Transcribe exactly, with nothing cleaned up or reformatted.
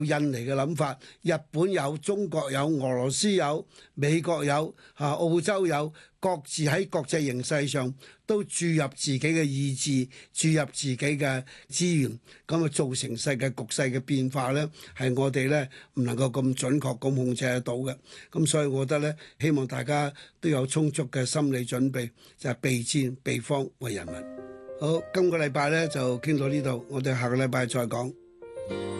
印尼嘅諗法，日本有，中國有，俄羅斯有，美國有，嚇澳洲有，各自喺國際形勢上都注入自己嘅意志，注入自己嘅資源，咁啊造成世界局勢嘅變化咧，係我哋咧唔能夠咁準確咁控制得到嘅。咁所以我覺得咧，希望大家都有充足嘅心理準備，就係備戰備荒為人民。好，今個禮拜咧就傾到呢度，我哋下個禮拜再講。